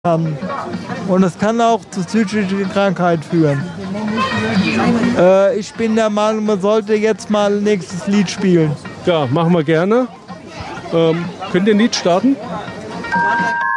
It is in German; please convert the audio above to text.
kann. Und es kann auch zu psychischen Krankheit führen. Ich bin der Meinung, man sollte jetzt mal nächstes Lied spielen. Ja, machen wir gerne. Könnt ihr ein Lied starten?